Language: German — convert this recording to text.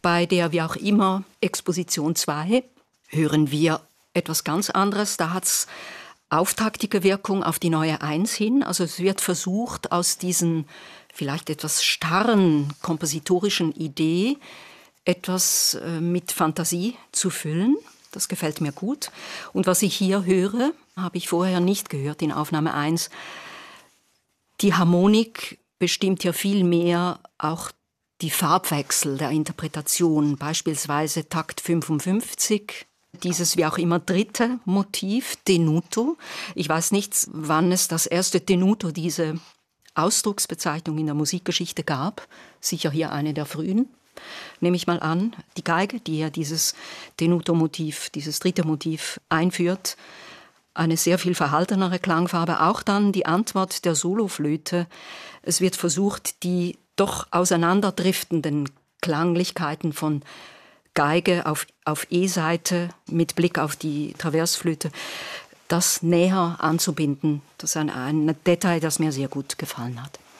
Bei der wie auch immer Exposition 2 hören wir etwas ganz anderes. Da hat es auftaktige Wirkung auf die neue 1 hin. Also es wird versucht, aus diesen vielleicht etwas starren kompositorischen Idee etwas mit Fantasie zu füllen. Das gefällt mir gut. Und was ich hier höre, habe ich vorher nicht gehört in Aufnahme 1. Die Harmonik bestimmt ja viel mehr auch die Farbwechsel der Interpretation. Beispielsweise Takt 55, dieses wie auch immer dritte Motiv, Tenuto. Ich weiß nicht, wann es das erste Tenuto, diese Ausdrucksbezeichnung in der Musikgeschichte gab. Sicher hier eine der frühen. Nehme ich mal an, die Geige, die ja dieses Tenuto-Motiv, dieses dritte Motiv einführt, eine sehr viel verhaltenere Klangfarbe, auch dann die Antwort der Soloflöte. Es wird versucht, die doch auseinanderdriftenden Klanglichkeiten von Geige auf E-Seite mit Blick auf die Traversflöte, das näher anzubinden. Das ist ein Detail, das mir sehr gut gefallen hat.